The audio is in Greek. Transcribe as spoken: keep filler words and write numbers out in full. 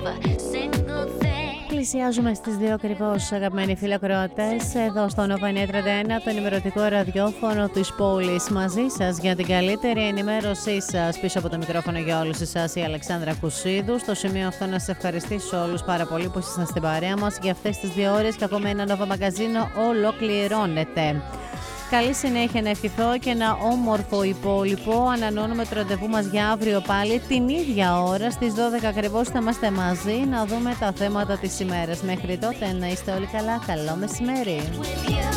Πλησιάζουμε στις δύο ακριβώς, αγαπημένοι φίλοι ακροατές, εδώ στο Nova εννιακόσια τριάντα ένα, το ενημερωτικό ραδιόφωνο της πόλης. Μαζί σας για την καλύτερη ενημέρωσή σας. Πίσω από το μικρόφωνο για όλους εσάς η Αλεξάνδρα Κουσίδου. Στο σημείο αυτό να σας ευχαριστήσω όλους πάρα πολύ που ήσασταν στην παρέα μας για αυτές τις δύο ώρες και ακόμα ένα Nova μαγκαζίνο ολοκληρώνεται. Καλή συνέχεια να ευχηθώ και ένα όμορφο υπόλοιπο. Ανανώνουμε το ραντεβού μας για αύριο πάλι την ίδια ώρα. Στις δώδεκα ακριβώς θα είμαστε μαζί να δούμε τα θέματα της ημέρας. Μέχρι τότε να είστε όλοι καλά. Καλό μεσημέρι.